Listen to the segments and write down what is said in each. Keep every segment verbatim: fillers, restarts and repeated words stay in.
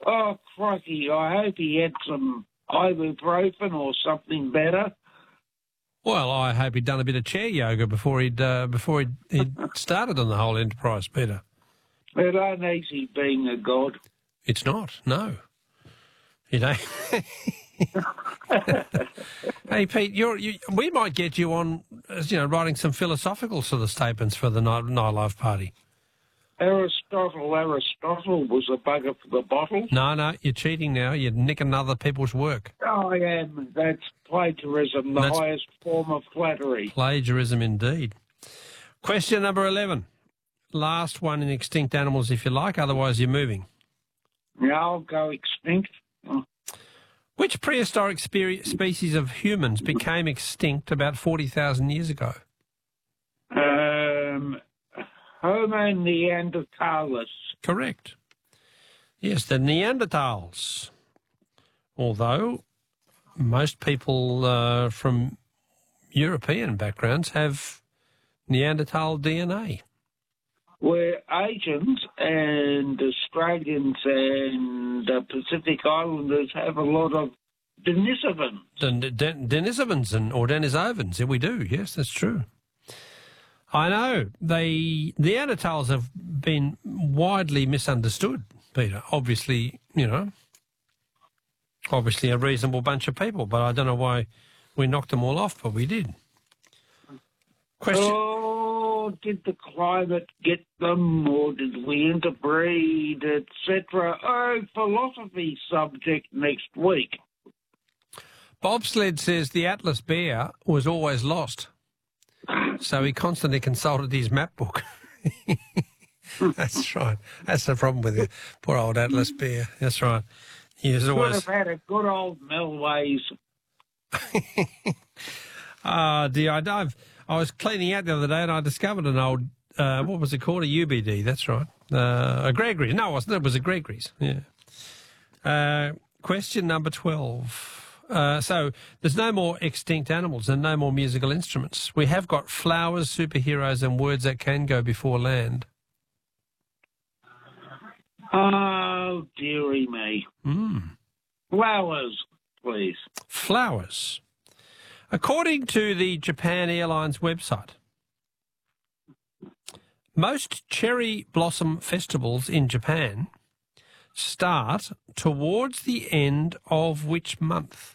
Oh, crikey, I hope he had some ibuprofen or something better. Well, I hope he'd done a bit of chair yoga before he'd uh, before he'd, he'd started on the whole enterprise, Peter. It ain't easy being a god. It's not, no. You know. Hey, Pete, you're, you, we might get you on, you know, writing some philosophical sort of statements for the Night, Night Life party. Aristotle, Aristotle was a bugger for the bottle. No, no, you're cheating now. You're nicking other people's work. I am. That's plagiarism, the That's highest form of flattery. Plagiarism indeed. Question number eleven. Last one in extinct animals, if you like, otherwise you're moving. Yeah, I'll go extinct. Oh. Which prehistoric spe species of humans became extinct about forty thousand years ago? Um, Homo neanderthalis. Correct. Yes, the Neanderthals. Although most people uh, from European backgrounds have Neanderthal D N A. Where Asians and Australians and uh, Pacific Islanders have a lot of Denisovans. Den Den Denisovans and, or Denisovans, yeah, we do, yes, that's true. I know. They, Neanderthals have been widely misunderstood, Peter. Obviously, you know, obviously a reasonable bunch of people, but I don't know why we knocked them all off, but we did. Question... Oh, did the climate get them, or did we interbreed, et cetera? Oh, philosophy subject next week. Bobsled says the Atlas bear was always lost, so he constantly consulted his map book. That's right. That's the problem with the poor old Atlas bear. That's right. He was always... Could have had a good old Melways. Ah, uh, dear, I, I've, I was cleaning out the other day and I discovered an old, uh, what was it called? A U B D, that's right. Uh, a Gregory's. No, it wasn't. It was a Gregory's, yeah. Uh, question number twelve. Uh, so there's no more extinct animals and no more musical instruments. We have got flowers, superheroes and words that can go before land. Oh, dearie me. Mm. Flowers, please. Flowers. According to the Japan Airlines website, most cherry blossom festivals in Japan start towards the end of which month?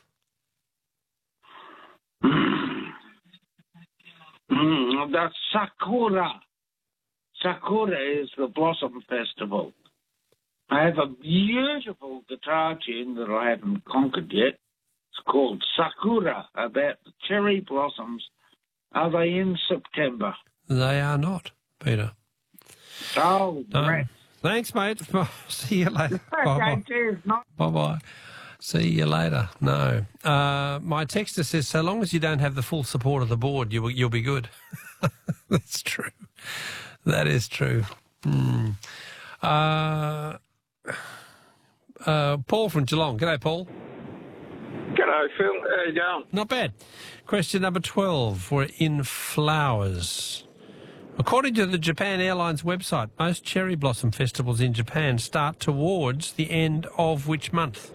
Mm, that's Sakura. Sakura is the Blossom Festival. I have a beautiful guitar tune that I haven't conquered yet. It's called Sakura, about the cherry blossoms. Are they in September? They are not, Peter. Oh, no. Great. Thanks, mate. See you later. Okay, cheers. Bye-bye. See you later. No. Uh, my texter says, so long as you don't have the full support of the board, you, you'll be good. That's true. That is true. Mm. Uh, uh, Paul from Geelong. G'day, Paul. G'day, Phil. How you going? Not bad. Question number twelve. We're in flowers. According to the Japan Airlines website, most cherry blossom festivals in Japan start towards the end of which month?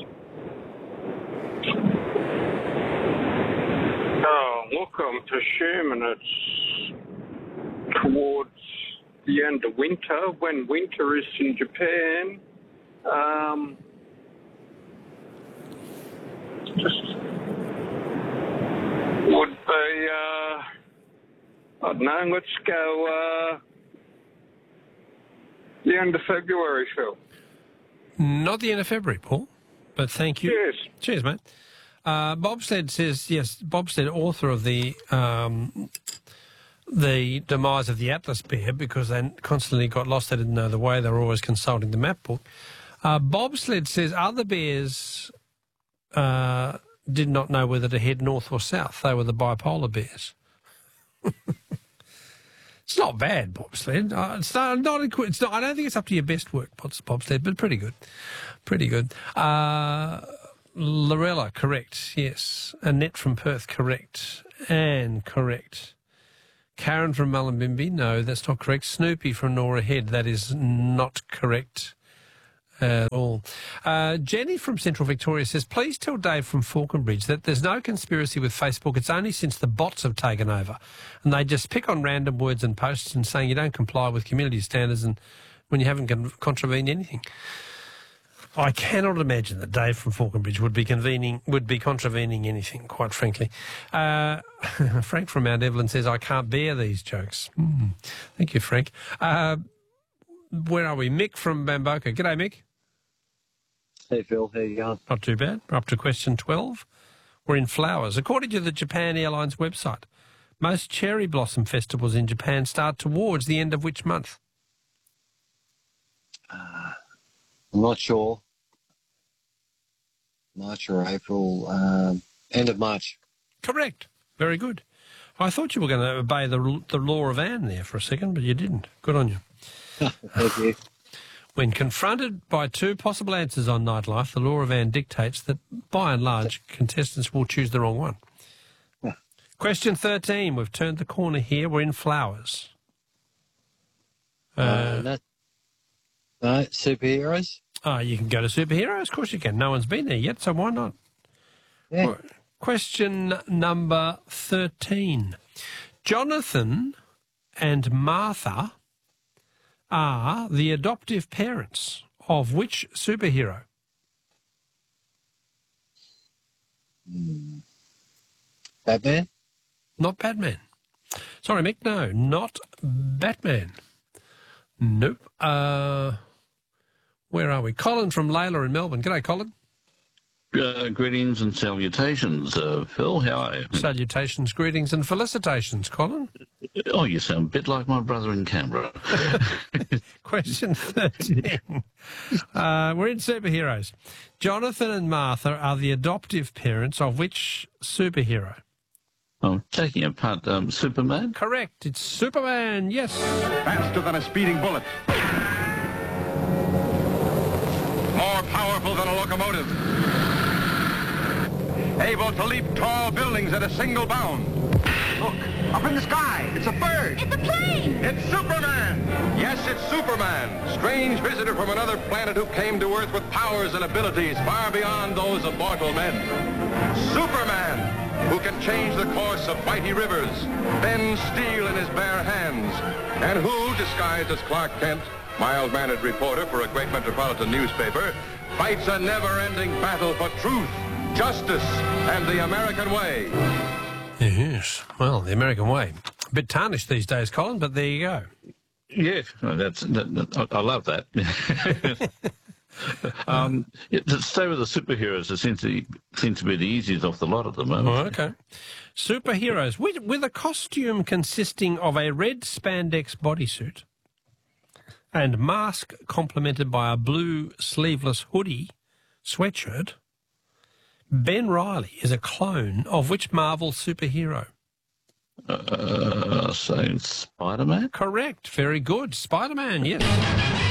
Oh, look, I'm presuming it's towards the end of winter, when winter is in Japan. Um, just would be, uh, I don't know, let's go uh, the end of February, Phil. Not the end of February, Paul, but thank you. Yes. Cheers, mate. Uh, Bobstead says, yes, Bobstead, author of the um, the demise of the Atlas bear, because they constantly got lost, they didn't know the way, they were always consulting the map book. Uh, Bobsled says other bears uh, did not know whether to head north or south. They were the bipolar bears. It's not bad, Bobsled. Uh, it's not, not, it's not, I don't think it's up to your best work, Bobsled, but pretty good. Pretty good. Uh, Lorella, correct, yes. Annette from Perth, correct. Anne, correct. Karen from Mullumbimby, no, that's not correct. Snoopy from Nora Head, that is not correct at all. Uh, Jenny from Central Victoria says, please tell Dave from Falconbridge that there's no conspiracy with Facebook. It's only since the bots have taken over. And they just pick on random words and posts and saying you don't comply with community standards and when you haven't con- contravened anything. I cannot imagine that Dave from Falconbridge would be convening, would be contravening anything, quite frankly. Uh, Frank from Mount Evelyn says, I can't bear these jokes. Mm. Thank you, Frank. Uh, where are we? Mick from Bamboka. G'day, Mick. Hey, Phil. How you going? Not too bad. We're up to question twelve. We're in flowers. According to the Japan Airlines website, most cherry blossom festivals in Japan start towards the end of which month? Uh, I'm not sure. March or April. Um, end of March. Correct. Very good. I thought you were going to obey the, the law of Anne there for a second, but you didn't. Good on you. Thank you. When confronted by two possible answers on Nightlife, the law of Anne dictates that, by and large, contestants will choose the wrong one. Yeah. Question thirteen. We've turned the corner here. We're in flowers. Uh, Uh, no, no, superheroes? oh, you can go to superheroes. Of course you can. No one's been there yet, so why not? Yeah. Question number thirteen. Jonathan and Martha are the adoptive parents of which superhero? Hmm. Batman? Not Batman. Sorry, Mick, no, not Batman. Nope. Uh, where are we? Colin from Layla in Melbourne. G'day, Colin. Uh, greetings and salutations, uh, Phil. How are you? Salutations, greetings and felicitations, Colin. Oh, you sound a bit like my brother in Canberra. Question thirteen. Uh, we're in superheroes. Jonathan and Martha are the adoptive parents of which superhero? I'm taking apart um, Superman. Correct. It's Superman, yes. Faster than a speeding bullet. More powerful than a locomotive. Able to leap tall buildings at a single bound. Look, up in the sky. It's a bird. It's a plane! It's Superman! Yes, it's Superman, strange visitor from another planet who came to Earth with powers and abilities far beyond those of mortal men. Superman, who can change the course of mighty rivers, bend steel in his bare hands, and who, disguised as Clark Kent, mild-mannered reporter for a great metropolitan newspaper, fights a never-ending battle for truth, justice, and the American way. Yes, well, the American way. A bit tarnished these days, Colin, but there you go. Yeah, that's. That, that, I, I love that. um, yeah, to stay with the superheroes, it seems to, seems to be the easiest off the lot at the moment. Oh, okay. Superheroes, with, with a costume consisting of a red spandex bodysuit and mask complemented by a blue sleeveless hoodie sweatshirt, Ben Reilly is a clone of which Marvel superhero? Uh, so Spider-Man? Correct. Very good. Spider-Man, yes.